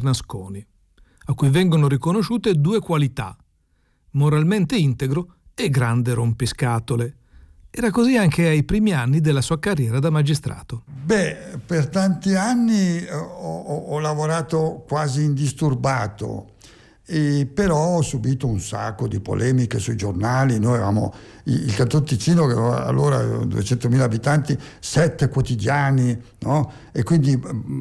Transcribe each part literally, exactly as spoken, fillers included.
Bernasconi, a cui vengono riconosciute due qualità: moralmente integro e grande rompiscatole. Era così anche ai primi anni della sua carriera da magistrato. Beh, per tanti anni ho, ho, ho lavorato quasi indisturbato, e però ho subito un sacco di polemiche sui giornali. Noi avevamo il Canton Ticino, che aveva allora duecentomila abitanti, sette quotidiani, no? E quindi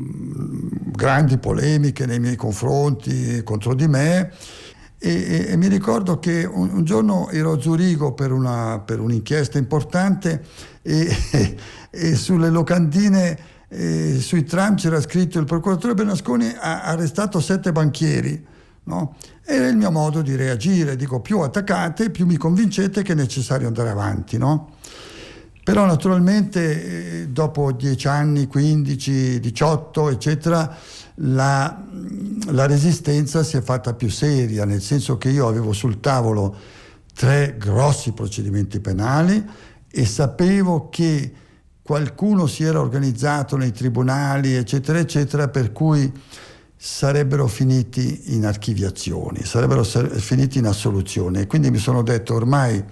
mh, grandi polemiche nei miei confronti, contro di me. E, e, e mi ricordo che un, un giorno ero a Zurigo per, una, per un'inchiesta importante e, e, e sulle locandine, e sui tram c'era scritto: il procuratore Bernasconi ha arrestato sette banchieri. No? Era il mio modo di reagire. Dico: più attaccate, più mi convincete che è necessario andare avanti, no? Però naturalmente eh, dopo dieci anni, quindici, diciotto, eccetera, la, la resistenza si è fatta più seria, nel senso che io avevo sul tavolo tre grossi procedimenti penali e sapevo che qualcuno si era organizzato nei tribunali, eccetera, eccetera, per cui sarebbero finiti in archiviazioni, sarebbero finiti in assoluzione. E quindi mi sono detto: ormai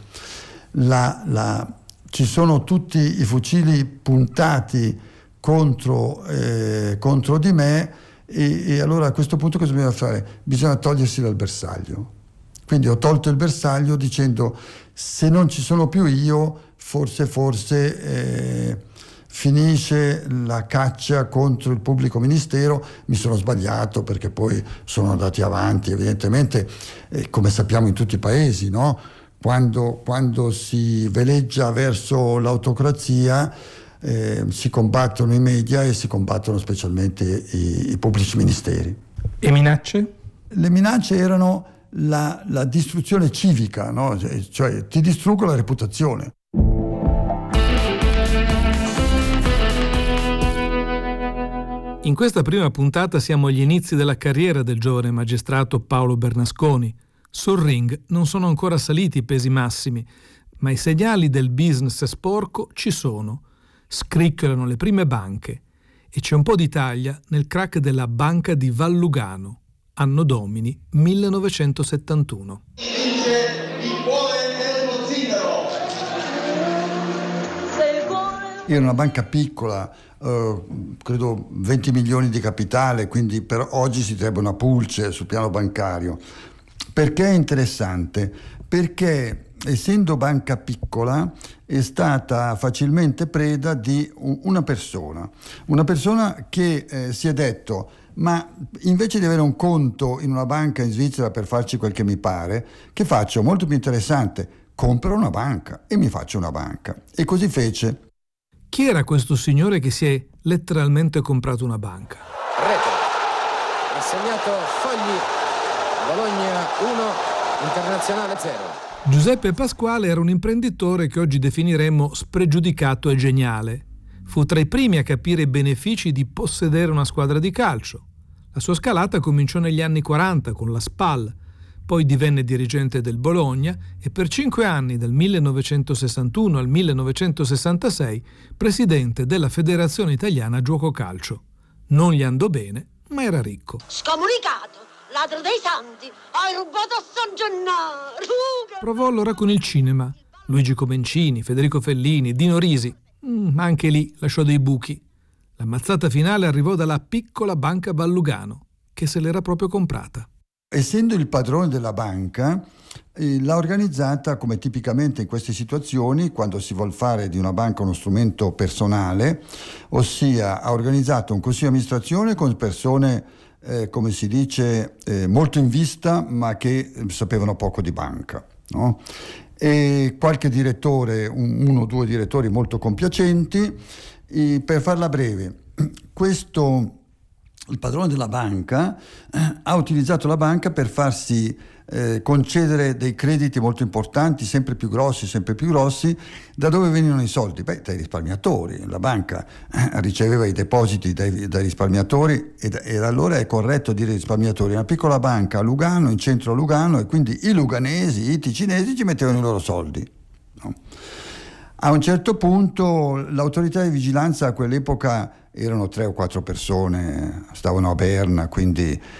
la, la, ci sono tutti i fucili puntati contro, eh, contro di me, e, e allora a questo punto cosa bisogna fare? Bisogna togliersi dal bersaglio. Quindi ho tolto il bersaglio dicendo: se non ci sono più io, forse forse eh, finisce la caccia contro il pubblico ministero. Mi sono sbagliato, perché poi sono andati avanti, evidentemente, eh, come sappiamo in tutti i paesi, no? Quando, quando si veleggia verso l'autocrazia eh, si combattono i media e si combattono specialmente i, i pubblici ministeri. E minacce? Le minacce erano la, la distruzione civica, no? Cioè ti distruggo la reputazione. In questa prima puntata siamo agli inizi della carriera del giovane magistrato Paolo Bernasconi. Sul ring non sono ancora saliti i pesi massimi, ma i segnali del business sporco ci sono. Scricchiolano le prime banche e c'è un po' d'Italia nel crack della Banca di Vallugano, anno domini millenovecentosettantuno. Era una banca piccola, eh, credo venti milioni di capitale, quindi per oggi si direbbe una pulce sul piano bancario. Perché è interessante? Perché essendo banca piccola è stata facilmente preda di una persona, una persona che eh, si è detto: ma invece di avere un conto in una banca in Svizzera per farci quel che mi pare, che faccio? Molto più interessante, compro una banca e mi faccio una banca. E così fece. Chi era questo signore che si è letteralmente comprato una banca? Rete, ha segnato Fogli, Bologna uno, Internazionale zero. Giuseppe Pasquale era un imprenditore che oggi definiremmo spregiudicato e geniale. Fu tra i primi a capire i benefici di possedere una squadra di calcio. La sua scalata cominciò negli anni quaranta con la Spal, poi divenne dirigente del Bologna e per cinque anni, dal millenovecentosessantuno al millenovecentosessantasei, presidente della Federazione Italiana Giuoco Calcio. Non gli andò bene, ma era ricco. Scomunicato, ladro dei santi, hai rubato a San Gennaro! Provò allora con il cinema. Luigi Comencini, Federico Fellini, Dino Risi. Mm, anche lì lasciò dei buchi. La mazzata finale arrivò dalla piccola Banca Vallugano, che se l'era proprio comprata. Essendo il padrone della banca, eh, l'ha organizzata come tipicamente in queste situazioni, quando si vuol fare di una banca uno strumento personale, ossia ha organizzato un consiglio di amministrazione con persone, eh, come si dice, eh, molto in vista, ma che sapevano poco di banca, no? E qualche direttore, un, uno o due direttori molto compiacenti. E per farla breve, questo... il padrone della banca eh, ha utilizzato la banca per farsi eh, concedere dei crediti molto importanti, sempre più grossi, sempre più grossi. Da dove venivano i soldi? Beh, dai risparmiatori. La banca eh, riceveva i depositi dai, dai risparmiatori e, e allora è corretto dire risparmiatori. Una piccola banca a Lugano, in centro a Lugano, e quindi i luganesi, i ticinesi ci mettevano i loro soldi, no? A un certo punto l'autorità di vigilanza a quell'epoca erano tre o quattro persone, stavano a Berna, quindi